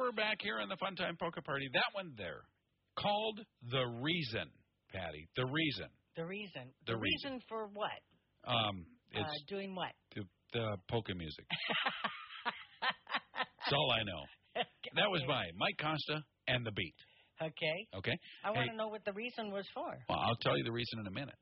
we're back here on the Fun Time Polka Party. That one there, called The Reason, Patty. The Reason. The reason. The reason for what? It's doing what? the polka music. That's all I know. Okay. That was by Mike Costa and The Beat. Okay. Okay? I want to know what the reason was for. Well, I'll tell you the reason in a minute.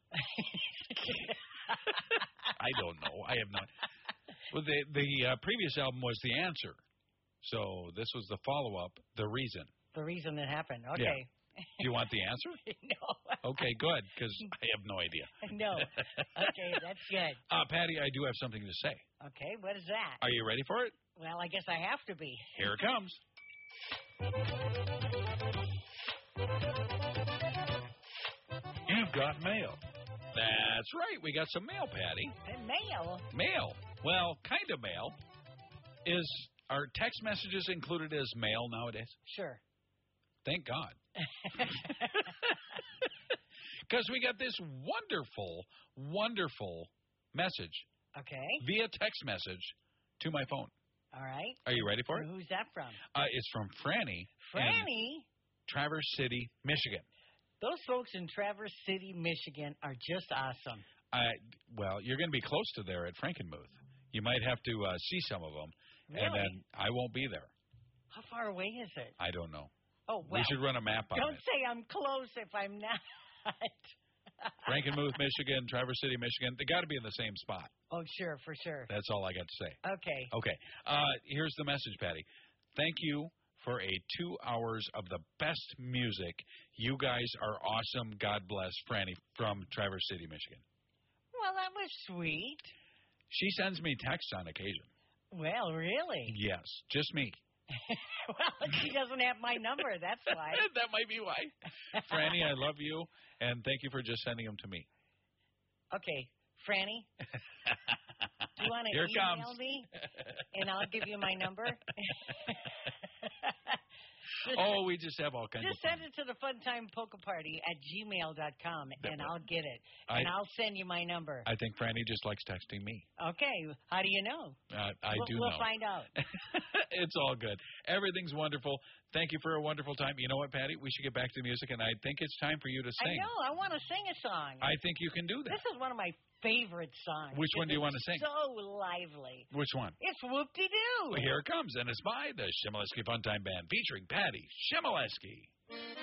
I don't know. I have not. Well, the previous album was The Answer. So this was the follow-up, The Reason. The reason it happened. Okay. Yeah. Do you want the answer? No. Okay, good, because I have no idea. No. Okay, that's good. Patty, I do have something to say. Okay, what is that? Are you ready for it? Well, I guess I have to be. Here it comes. You've got mail. That's right. We got some mail, Patty. Mail? Mail. Well, kind of mail. Are text messages included as mail nowadays? Sure. Thank God. Because we got this wonderful, wonderful message. Okay. Via text message to my phone. All right. Are you ready for it? Who's that from? It's from Franny. Franny? Traverse City, Michigan. Those folks in Traverse City, Michigan are just awesome. Well, you're going to be close to there at Frankenmuth. You might have to see some of them. Really? And then I won't be there. How far away is it? I don't know. Oh, well. We should run a map on it. Don't say I'm close if I'm not. Frankenmuth, Michigan, Traverse City, Michigan. They got to be in the same spot. Oh, sure, for sure. That's all I got to say. Okay. Here's the message, Patty. Thank you for 2 hours of the best music. You guys are awesome. God bless, Franny from Traverse City, Michigan. Well, that was sweet. She sends me texts on occasion. Well, really? Yes, just me. Well, she doesn't have my number. That's why. That might be why. Franny, I love you, and thank you for just sending them to me. Okay, Franny, do you want to email me, and I'll give you my number? We just have all kinds of Just send it to the Funtime Polka Party at gmail.com, and I'll get it. And I'll send you my number. I think Franny just likes texting me. Okay. How do you know? I do know. We'll find out. It's all good. Everything's wonderful. Thank you for a wonderful time. You know what, Patty? We should get back to music, and I think it's time for you to sing. I know. I want to sing a song. I think you can do that. This is one of my favorite songs. Which one do you want to sing? So lively. Which one? It's Whoop-de-Doo. Well, here it comes, and it's by the Shimoleski Funtime Band featuring Patty Shimoleski.